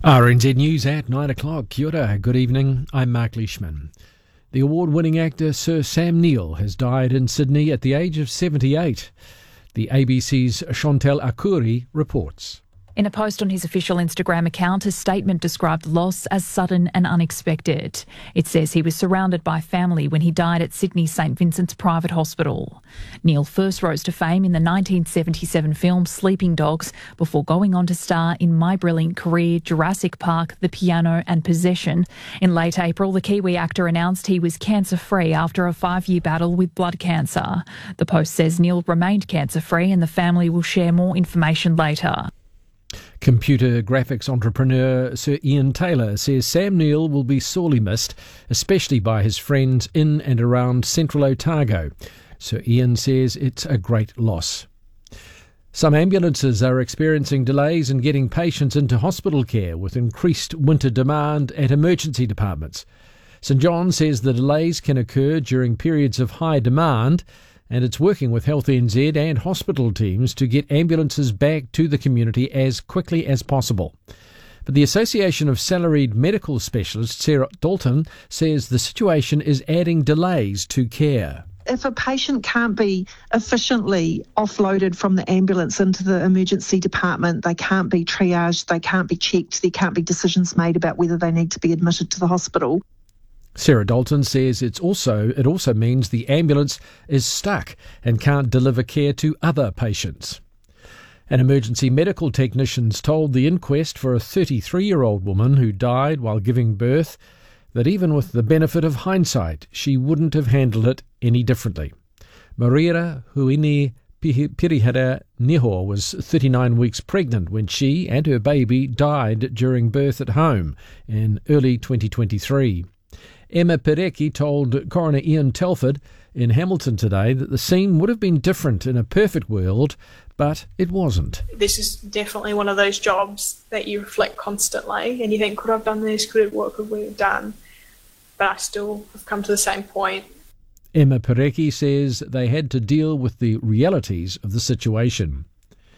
RNZ News at 9 o'clock. Kia ora, good evening. I'm Mark Leishman. The award-winning actor Sir Sam Neill has died in Sydney at the age of 78. The ABC's Chantal Akuri reports. In a post on his official Instagram account, a statement described the loss as sudden and unexpected. It says he was surrounded by family when he died at Sydney's St Vincent's Private Hospital. Neill first rose to fame in the 1977 film Sleeping Dogs before going on to star in My Brilliant Career, Jurassic Park, The Piano and Possession. In late April, the Kiwi actor announced he was cancer-free after a 5-year battle with blood cancer. The post says Neill remained cancer-free and the family will share more information later. Computer graphics entrepreneur Sir Ian Taylor says Sam Neill will be sorely missed, especially by his friends in and around Central Otago. Sir Ian says it's a great loss. Some ambulances are experiencing delays in getting patients into hospital care with increased winter demand at emergency departments. St John says the delays can occur during periods of high demand, and it's working with Health NZ and hospital teams to get ambulances back to the community as quickly as possible. But the Association of Salaried Medical Specialists, Sarah Dalton, says the situation is adding delays to care. If a patient can't be efficiently offloaded from the ambulance into the emergency department, they can't be triaged, they can't be checked, there can't be decisions made about whether they need to be admitted to the hospital. Sarah Dalton says it also means the ambulance is stuck and can't deliver care to other patients. An emergency medical technicians told the inquest for a 33-year-old woman who died while giving birth that even with the benefit of hindsight, she wouldn't have handled it any differently. Maria Huini Pirihara Niho was 39 weeks pregnant when she and her baby died during birth at home in early 2023. Emma Perecki told coroner Ian Telford in Hamilton today that the scene would have been different in a perfect world, but it wasn't. This is definitely one of those jobs that you reflect constantly and you think, could I have done this? What could we have done? But I still have come to the same point. Emma Perecki says they had to deal with the realities of the situation.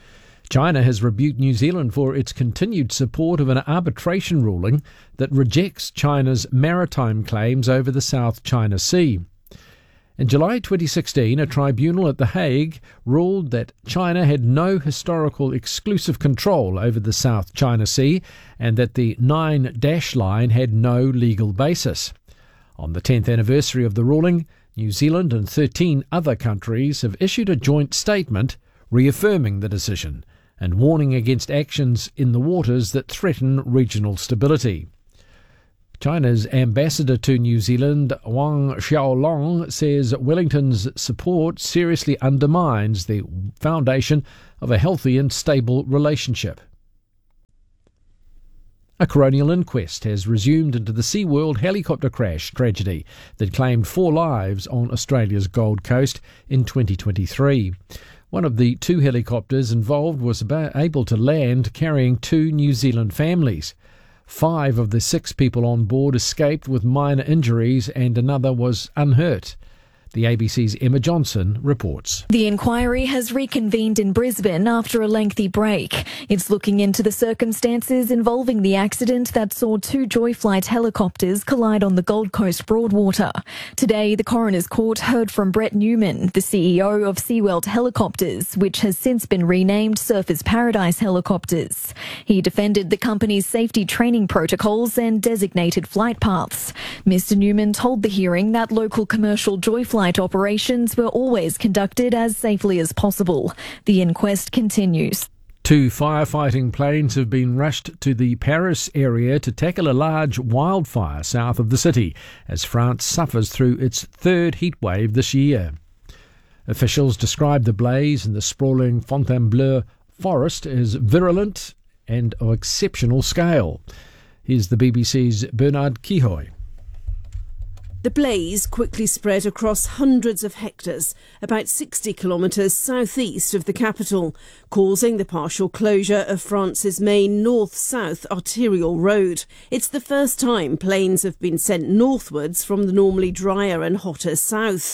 China has rebuked New Zealand for its continued support of an arbitration ruling that rejects China's maritime claims over the South China Sea. In July 2016, a tribunal at The Hague ruled that China had no historical exclusive control over the South China Sea and that the Nine-Dash Line had no legal basis. On the 10th anniversary of the ruling, New Zealand and 13 other countries have issued a joint statement reaffirming the decision and warning against actions in the waters that threaten regional stability. China's ambassador to New Zealand, Wang Xiaolong, says Wellington's support seriously undermines the foundation of a healthy and stable relationship. A coronial inquest has resumed into the SeaWorld helicopter crash tragedy that claimed 4 lives on Australia's Gold Coast in 2023. One of the 2 helicopters involved was able to land carrying 2 New Zealand families. 5 of the 6 people on board escaped with minor injuries and another was unhurt. The ABC's Emma Johnson reports. The inquiry has reconvened in Brisbane after a lengthy break. It's looking into the circumstances involving the accident that saw 2 Joyflight helicopters collide on the Gold Coast Broadwater. Today, the Coroner's Court heard from Brett Newman, the CEO of SeaWorld Helicopters, which has since been renamed Surfers Paradise Helicopters. He defended the company's safety training protocols and designated flight paths. Mr. Newman told the hearing that local commercial Joyflight operations were always conducted as safely as possible. The inquest continues. 2 firefighting planes have been rushed to the Paris area to tackle a large wildfire south of the city as France suffers through its 3rd heatwave this year. Officials describe the blaze in the sprawling Fontainebleau forest as virulent and of exceptional scale. Here's the BBC's Bernard Kihoy. The blaze quickly spread across hundreds of hectares, about 60 kilometres southeast of the capital, causing the partial closure of France's main north-south arterial road. It's the first time planes have been sent northwards from the normally drier and hotter south.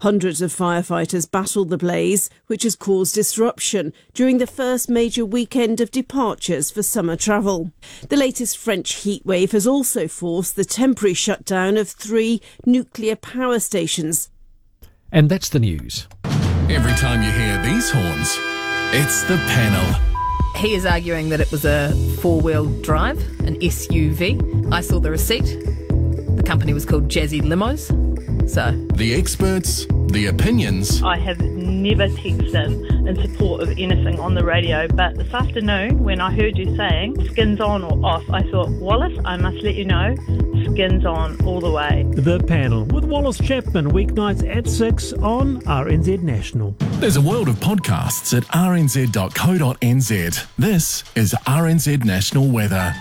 Hundreds of firefighters battled the blaze, which has caused disruption during the first major weekend of departures for summer travel. The latest French heatwave has also forced the temporary shutdown of 3 nuclear power stations. And that's the news. Every time you hear these horns, it's the panel. He is arguing that it was a 4-wheel drive, an SUV. I saw the receipt. The company was called Jazzy Limos. So The experts, the opinions. I have never texted in support of anything on the radio, but this afternoon when I heard you saying skins on or off, I thought, Wallace, I must let you know, skins on all the way. The Panel with Wallace Chapman, weeknights at 6 on RNZ National. There's a world of podcasts at rnz.co.nz. This is RNZ National Weather.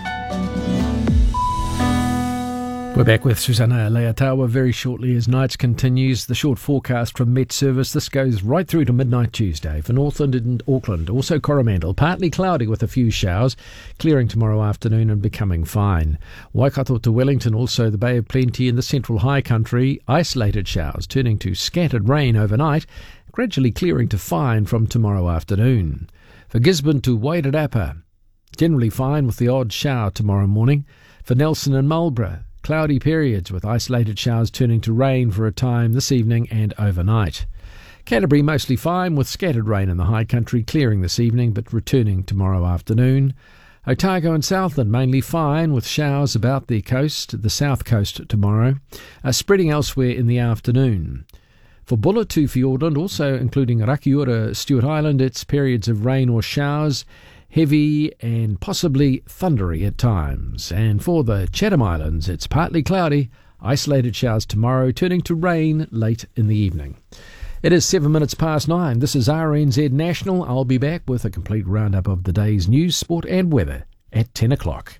We're back with Susanna Leatawa very shortly as nights continues. The short forecast from Met Service. This goes right through to midnight Tuesday for Northland and Auckland. Also Coromandel, partly cloudy with a few showers, clearing tomorrow afternoon and becoming fine. Waikato to Wellington, also the Bay of Plenty in the central high country. Isolated showers turning to scattered rain overnight, gradually clearing to fine from tomorrow afternoon. For Gisborne to Wairarapa, generally fine with the odd shower tomorrow morning. For Nelson and Marlborough, cloudy periods with isolated showers turning to rain for a time this evening and overnight. Canterbury mostly fine with scattered rain in the high country, clearing this evening but returning tomorrow afternoon. Otago and Southland mainly fine with showers about the south coast tomorrow, spreading elsewhere in the afternoon. For Bulla to Fiordland, also including Rakiura, Stewart Island, it's periods of rain or showers, heavy and possibly thundery at times. And for the Chatham Islands, it's partly cloudy, isolated showers tomorrow, turning to rain late in the evening. It is 9:07. This is RNZ National. I'll be back with a complete roundup of the day's news, sport and weather at 10 o'clock.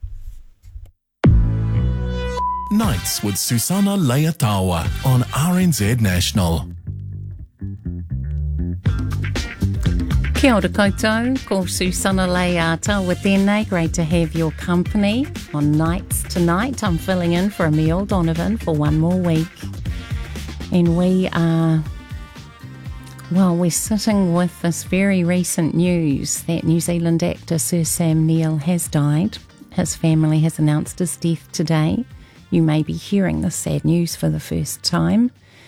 Nights with Susanna Leatawa on RNZ National. Kia ora koutou, ko Susanna Leatawa with tēnei. Great to have your company on Nights Tonight. I'm filling in for Emile Donovan for one more week. And we're sitting with this very recent news that New Zealand actor Sir Sam Neill has died. His family has announced his death today. You may be hearing this sad news for the first time.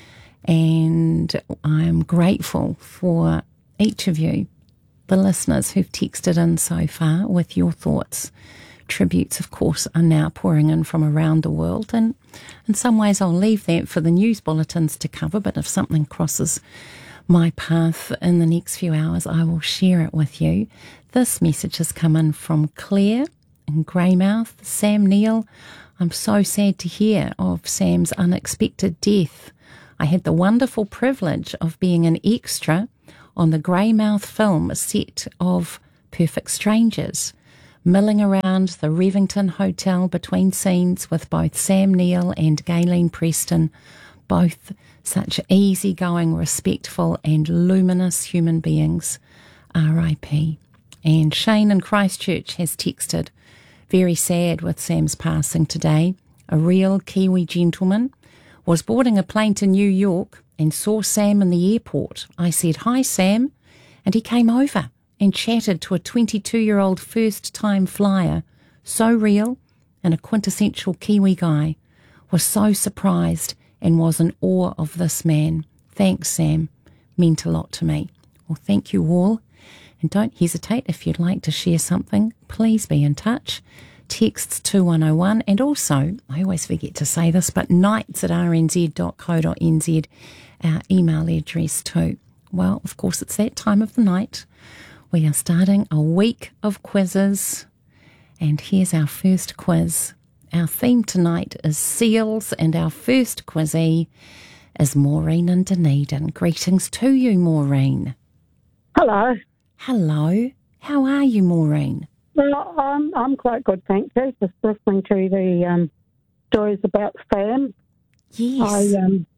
And I'm grateful for each of you, the listeners who've texted in so far with your thoughts. Tributes, of course, are now pouring in from around the world, and in some ways I'll leave that for the news bulletins to cover, but if something crosses my path in the next few hours, I will share it with you. This message has come in from Claire in Greymouth. Sam Neill, I'm so sad to hear of Sam's unexpected death. I had the wonderful privilege of being an extra on the Greymouth film set of Perfect Strangers, milling around the Revington Hotel between scenes with both Sam Neill and Gayleen Preston, both such easygoing, respectful and luminous human beings. R.I.P. And Shane in Christchurch has texted, very sad with Sam's passing today. A real Kiwi gentleman. Was boarding a plane to New York and saw Sam in the airport. I said, "Hi, Sam," and he came over and chatted to a 22-year-old first-time flyer. So real and a quintessential Kiwi guy. Was so surprised and was in awe of this man. Thanks, Sam. Meant a lot to me. Well, thank you all. And don't hesitate if you'd like to share something. Please be in touch. Texts 2101, and also, I always forget to say this, but nights@rnz.co.nz, our email address too. Well, of course, it's that time of the night. We are starting a week of quizzes, and here's our first quiz. Our theme tonight is seals, and our first quizzee is Maureen in Dunedin. Greetings to you, Maureen. Hello. Hello. How are you, Maureen? Well, I'm quite good, thank you. Just listening to the stories about Sam. Yes.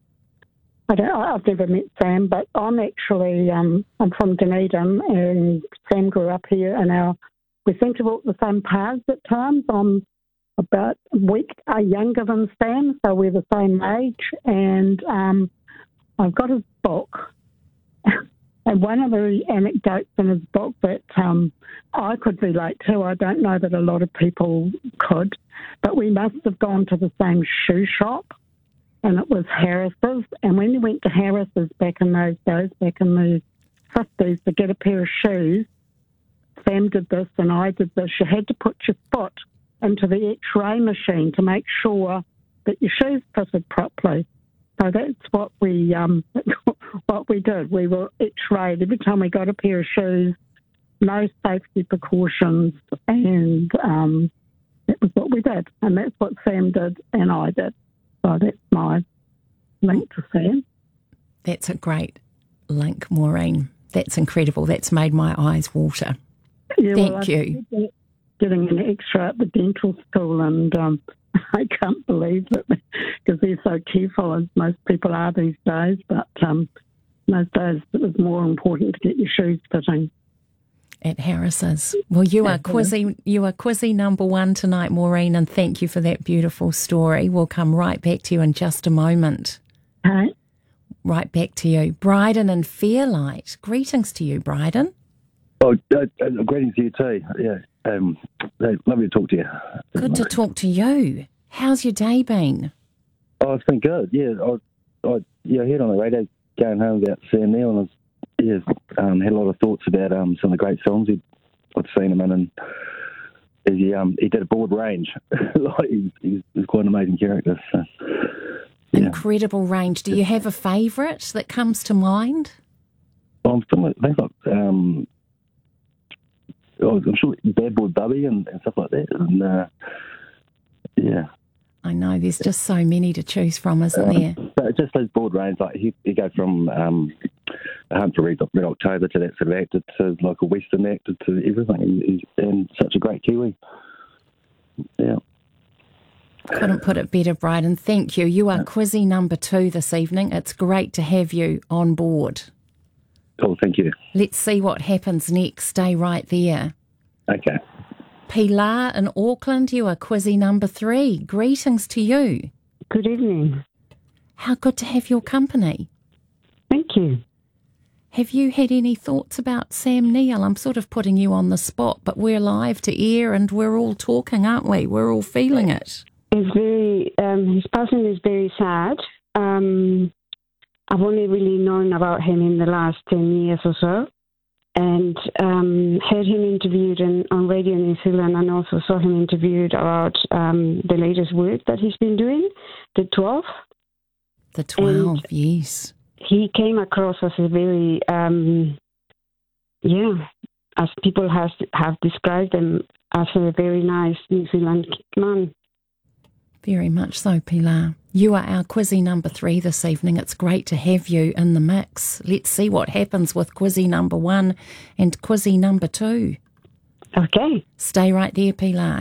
I've never met Sam, but I'm actually I'm from Dunedin, and Sam grew up here, and we seem to walk the same paths at times. I'm about a week younger than Sam, so we're the same age, and I've got his book, and one of the anecdotes in his book that I could relate to, I don't know that a lot of people could, but we must have gone to the same shoe shop, and it was Harris's. And when you went to Harris's back in those days, back in the 50s, to get a pair of shoes, Sam did this and I did this. You had to put your foot into the X-ray machine to make sure that your shoes fitted properly. So that's what we did. We were X-rayed every time we got a pair of shoes, no safety precautions, and that was what we did. And that's what Sam did and I did. So that's my link to Sam. That's a great link, Maureen. That's incredible. That's made my eyes water. Yeah, Thank you. Getting an extra at the dental school, and I can't believe it because they're so careful, as most people are these days. But in those days, it was more important to get your shoes fitting. At Harris's. Well, you are Quizzy number one tonight, Maureen, and thank you for that beautiful story. We'll come right back to you in just a moment. Okay. Right back to you. Bryden and Fairlight. Greetings to you, Bryden. Oh, greetings to you too. Yeah, lovely to talk to you. Good to talk to you. How's your day been? Oh, it's been good. Yeah, I heard on the radio going home about Sam Neill, and had a lot of thoughts about some of the great films I'd seen him in, and he did a broad range. Like he's quite an amazing character. So, yeah. Incredible range. Do you have a favourite that comes to mind? Well, I'm sure Bad Boy Bubby and stuff like that. And, yeah. I know, there's just so many to choose from, isn't there? But just those broad range, like he go from Hunt for Red October to that sort of actor to like a Western actor to everything. And such a great Kiwi. Yeah. Couldn't put it better, Bryden. Thank you. You are Quizzy number 2 this evening. It's great to have you on board. Oh, thank you. Let's see what happens next. Stay right there. Okay. Pilar in Auckland, you are Quizzy number 3. Greetings to you. Good evening. How good to have your company. Thank you. Have you had any thoughts about Sam Neill? I'm sort of putting you on the spot, but we're live to air and we're all talking, aren't we? We're all feeling it. It's very, his passing is very sad. I've only really known about him in the last 10 years or so, and heard him interviewed on Radio New Zealand, and also saw him interviewed about the latest work that he's been doing, The 12. The 12, yes. He came across as a very, as people have described him, as a very nice New Zealand man. Very much so, Pilar. You are our Quizzy number 3 this evening. It's great to have you in the mix. Let's see what happens with Quizzy number 1 and Quizzy number 2. Okay. Stay right there, Pilar.